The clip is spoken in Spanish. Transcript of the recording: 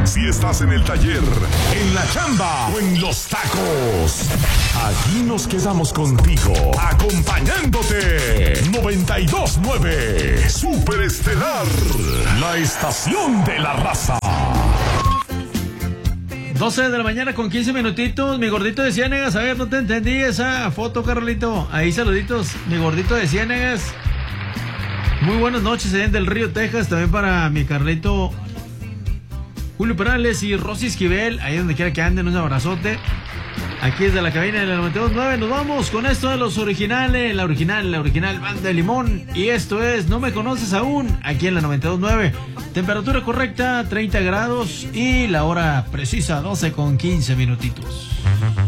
Si estás en el taller, en la chamba o en los tacos, aquí nos quedamos contigo, acompañándote. 92.9 Super Estelar, la estación de la raza. 12 de la mañana con 15 minutitos. Mi gordito de Ciénegas, a ver, no te entendí esa foto, Carlito. Ahí saluditos, mi gordito de Ciénegas. Muy buenas noches allá en Del Río, Texas. También para mi Carlito Julio Perales y Rosy Esquivel, ahí donde quiera que anden, un abrazote. Aquí desde la cabina de la 92.9 nos vamos con esto de los originales, la original Banda de Limón. Y esto es No Me Conoces Aún, aquí en la 92.9. Temperatura correcta, 30 grados y la hora precisa, 12 con 15 minutitos.